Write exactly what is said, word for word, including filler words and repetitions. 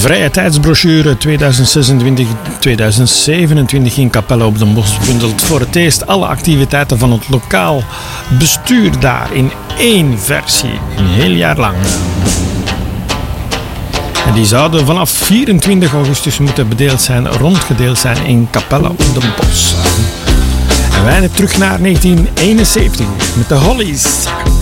vrije tijdsbrochure tweeduizend zesentwintig tweeduizend zevenentwintig in Capelle op den Bosch bundelt voor het eerst alle activiteiten van het lokaal bestuur daar in één versie, een heel jaar lang. En die zouden vanaf vierentwintig augustus moeten bedeeld zijn, rondgedeeld zijn in Capelle op den Bosch. En wij terug naar negentien eenenzeventig met de Hollies.